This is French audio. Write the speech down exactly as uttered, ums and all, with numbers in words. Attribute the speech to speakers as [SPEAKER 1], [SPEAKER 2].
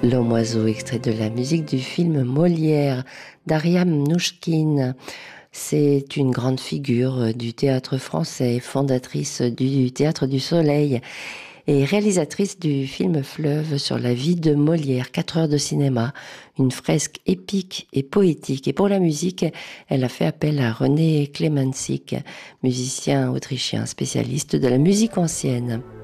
[SPEAKER 1] L'homme oiseau, extrait de la musique du film Molière d'Aria Mnouchkine. C'est une grande figure du théâtre français, fondatrice du Théâtre du Soleil et réalisatrice du film Fleuve sur la vie de Molière. Quatre heures de cinéma, une fresque épique et poétique. Et pour la musique, elle a fait appel à René Klemanzik, musicien autrichien spécialiste de la musique ancienne.